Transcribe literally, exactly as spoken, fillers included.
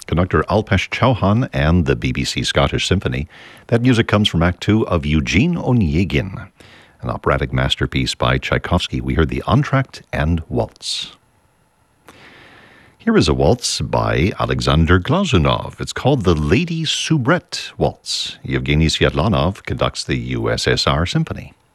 conductor Alpesh Chauhan and the B B C Scottish Symphony. That music comes from Act Two of Eugene Onegin, an operatic masterpiece by Tchaikovsky. We heard the Entr'acte and Waltz. Here is a waltz by Alexander Glazunov. It's called the Lady Soubrette Waltz. Yevgeny Svetlanov conducts the U S S R Symphony.